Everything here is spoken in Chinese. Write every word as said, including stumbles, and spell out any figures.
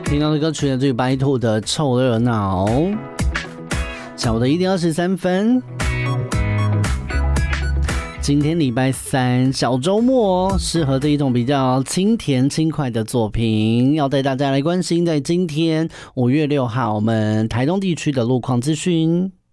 听到的歌曲来自于白兔的臭热闹。下午的一点二十三分，今天礼拜三小周末，适合这一种比较清甜轻快的作品，要带大家来关心在今天五月六号我们台东地区的路况资讯。